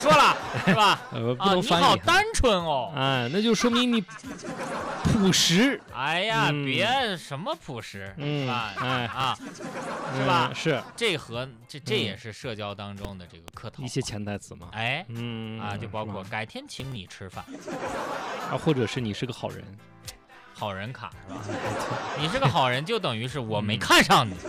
说了是吧？ 不能翻译。 你好单纯哦。 哎，那就说明你朴实。 哎呀，别什么朴实，是吧？是吧？ 是。 这也是社交当中的这个客套一些潜台词嘛。 哎，就包括改天请你吃饭， 或者是你是个好人。 好人卡是吧？你是个好人，就等于是我没看上你。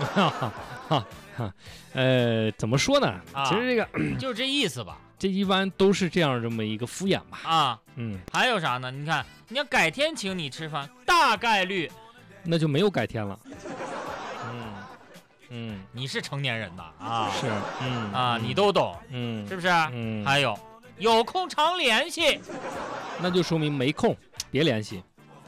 怎么说呢？其实这个就是这意思吧。 这一般都是这么一个敷衍吧。 还有啥呢？你看，你要改天请你吃饭，大概率那就没有改天了。 你是成年人呐啊。 是。 你都懂。是不是？还有空常联系， 那就说明没空，别联系。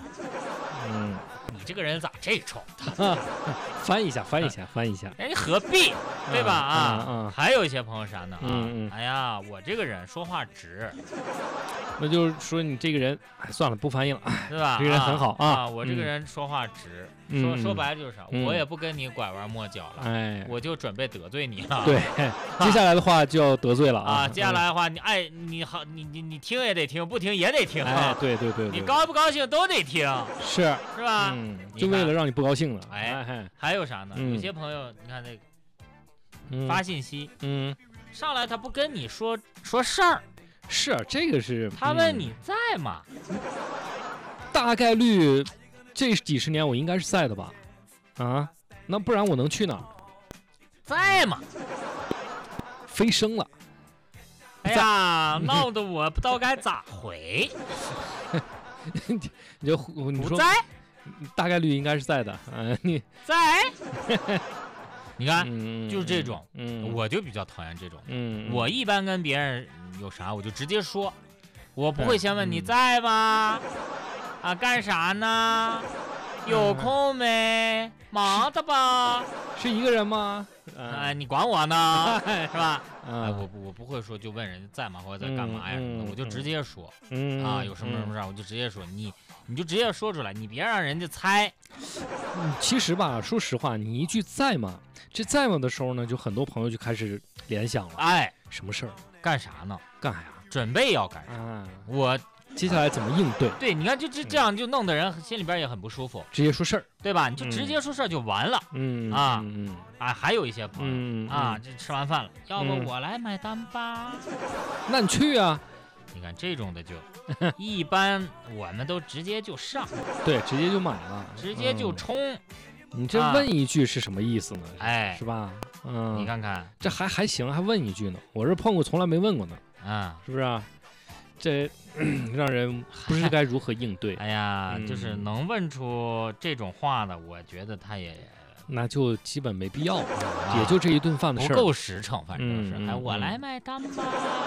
你这个人咋这臭？ 翻一下。 哎，何必，对吧？还有一些朋友啥呢？哎呀，我这个人说话直。 那就是说你这个人，算了，不翻译了， 对吧？ 这个人很好啊。 我这个人说话直，说白了就是啥，我也不跟你拐弯抹角了，我就准备得罪你了。 对，接下来的话就要得罪了啊。 接下来的话，你好，你听也得听，不听也得听。 对， 你高不高兴都得听，是吧？ 就为了让你不高兴了。 还有啥呢？有些朋友，你看那个发信息，上来他不跟你说事儿。 是，这个是他问你在吗？ 大概率这几十年我应该是在的吧？那不然我能去哪儿？ 在吗？ 飞升了。 哎呀，闹得我不知道该咋回。 你说在， 大概率应该是在的。你在。你看，就是这种，我就比较讨厌这种。我一般跟别人有啥，我就直接说，我不会先问你在吗？干啥呢？有空没？忙的吧？ 是一个人吗？ 你管我呢，是吧？我不会说就问人家在吗，或者在干嘛呀什么的，我就直接说。有什么事我就直接说，你就直接说出来，你别让人家猜。 其实吧，说实话，你一句在吗？这在吗的时候呢，就很多朋友就开始联想了。什么事儿？ 干啥呢？ 干啥呀？ 准备要干啥？我接下来怎么应对？ 对，你看就这样就弄得人心里边也很不舒服。 直接说事儿， 对吧？你就直接说事儿就完了。还有一些朋友这吃完饭了，要不我来买单吧？ 那你去啊。 你看这种的就一般我们都直接就上。 对，直接就买了， 直接就冲。 你这问一句是什么意思呢？是吧？ 你看看这还行，还问一句呢。我这碰过，从来没问过呢。是不是啊？这让人不知该如何应对。 哎呀，就是能问出这种话的，我觉得他也那就基本没必要，也就这一顿饭的事儿， 不够实诚，反正是。我来买单吧。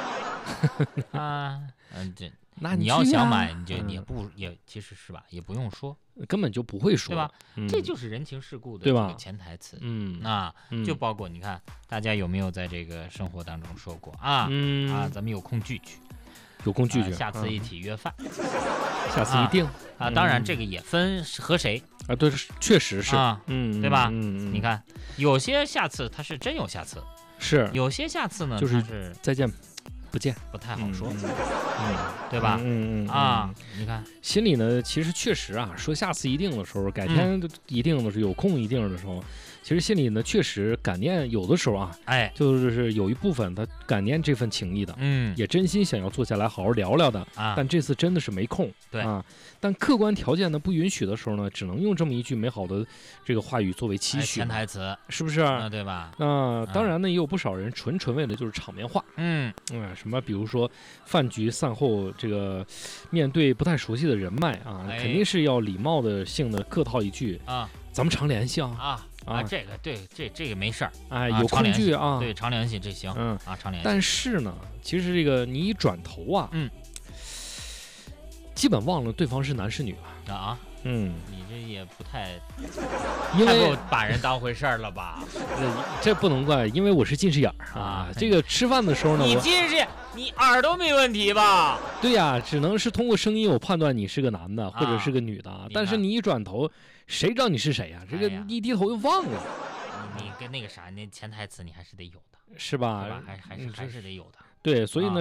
那你要想买，你就也其实是吧，也不用说， 根本就不会说， 对吧？这就是人情世故的这个潜台词。就包括你看，大家有没有在这个生活当中说过咱们有空聚聚。 有空聚聚， 下次一起约饭， 下次一定当然这个也分和谁对，确实是对吧？你看有些下次他是真有下次， 是有些下次呢就是再见不见， 不太好说，对吧？你看心里呢，其实确实说下次一定的时候，改天一定的时候，有空一定的时候。其实心里呢，确实感念，有的时候就是有一部分他感念这份情谊的，也真心想要坐下来好好聊聊的，但这次真的是没空，但客观条件呢不允许的时候呢，只能用这么一句美好的这个话语作为期许， 潜台词， 是不是？ 对吧？ 当然呢，也有不少人纯为了就是场面话，什么比如说饭局散后，这个面对不太熟悉的人脉肯定是要礼貌的性的客套一句咱们常联系这个对，这个没事儿， 有空聚对，常联系这行，常联系。 但是呢，其实这个你一转头基本忘了对方是男是女了你这也不太， 因为把人当回事儿了吧？ 这不能怪，因为我是近视眼这个吃饭的时候呢， 你近视，你耳朵没问题吧？ 对呀，只能是通过声音我判断你是个男的或者是个女的，但是你一转头，谁知道你是谁呀？这个一低头就忘了。 你跟那个啥，那潜台词你还是得有的， 是吧？ 还是得有的。 对，所以呢。